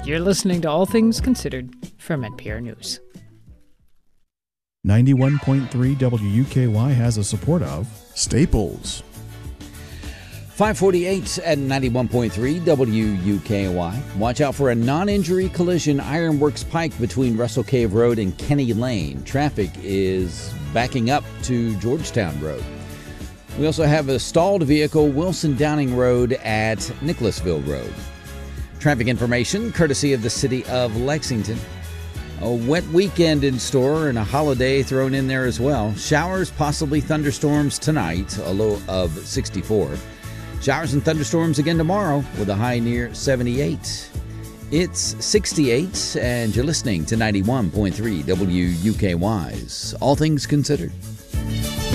You're listening to All Things Considered from NPR News. 91.3 WUKY has a support of Staples. 548 at 91.3 WUKY. Watch out for a non-injury collision, Ironworks Pike between Russell Cave Road and Kenny Lane. Traffic is backing up to Georgetown Road. We also have a stalled vehicle, Wilson Downing Road at Nicholasville Road. Traffic information courtesy of the city of Lexington. A wet weekend in store and a holiday thrown in there as well. Showers, possibly thunderstorms tonight, a low of 64. Showers and thunderstorms again tomorrow with a high near 78. It's 68, and you're listening to 91.3 WUKY's All Things Considered.